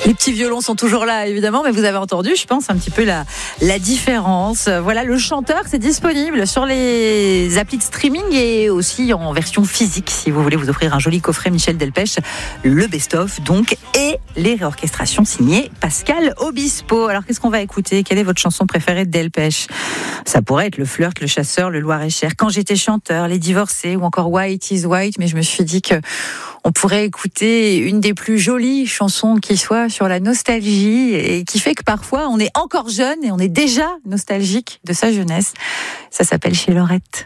Les petits violons sont toujours là, évidemment, mais vous avez entendu, je pense, un petit peu la différence. Voilà, le chanteur, c'est disponible sur les applis de streaming et aussi en version physique, si vous voulez vous offrir un joli coffret Michel Delpech, le best-of, donc, et les réorchestrations signées Pascal Obispo. Alors, qu'est-ce qu'on va écouter? Quelle est votre chanson préférée de Delpech? Ça pourrait être Le Flirt, Le Chasseur, Le Loir-et-Cher, Quand j'étais chanteur, Les Divorcés ou encore White is White, mais je me suis dit que on pourrait écouter une des plus jolies chansons qui soit sur la nostalgie et qui fait que parfois on est encore jeune et on est déjà nostalgique de sa jeunesse. Ça s'appelle Chez Lorette.